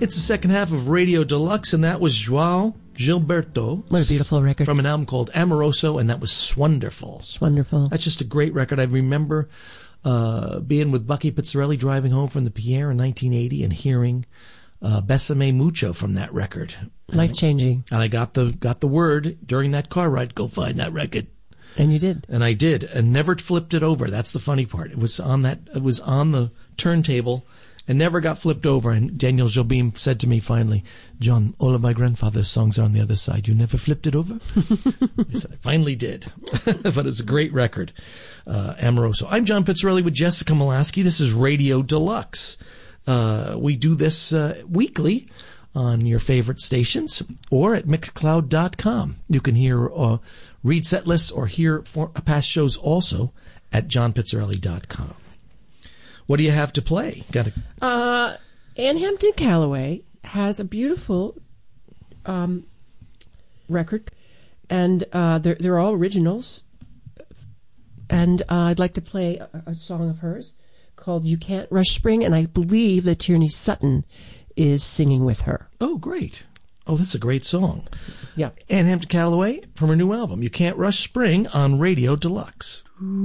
It's the second half of Radio Deluxe, and that was João Gilberto. What a beautiful record. From an album called Amoroso, and that was Swonderful. It's wonderful. That's just a great record. I remember being with Bucky Pizzarelli driving home from the Pierre in 1980 and hearing Besame Mucho from that record. Life-changing. And I got the word during that car ride, go find that record. And you did. And I did, and never flipped it over. That's the funny part. It was on the turntable and never got flipped over. And Daniel Jobim said to me finally, John, all of my grandfather's songs are on the other side. You never flipped it over? I said, I finally did. But it's a great record. Amoroso. I'm John Pizzarelli with Jessica Molaski. This is Radio Deluxe. We do this weekly on your favorite stations or at Mixcloud.com. You can hear read set lists or hear past shows also at johnpizzarelli.com. What do you have to play? Ann Hampton Callaway has a beautiful record, and they're all originals. And I'd like to play a song of hers called You Can't Rush Spring, and I believe that Tierney Sutton is singing with her. Oh, great. Oh, that's a great song. Yeah. Ann Hampton Callaway from her new album, You Can't Rush Spring, on Radio Deluxe.